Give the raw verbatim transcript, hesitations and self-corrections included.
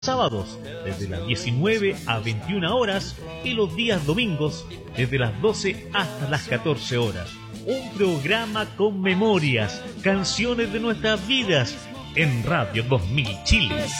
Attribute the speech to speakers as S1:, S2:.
S1: sábados desde las diecinueve a veintiuna horas y los días domingos desde las doce hasta las catorce horas. Un programa con memorias, canciones de nuestras vidas en Radio dos mil Chile.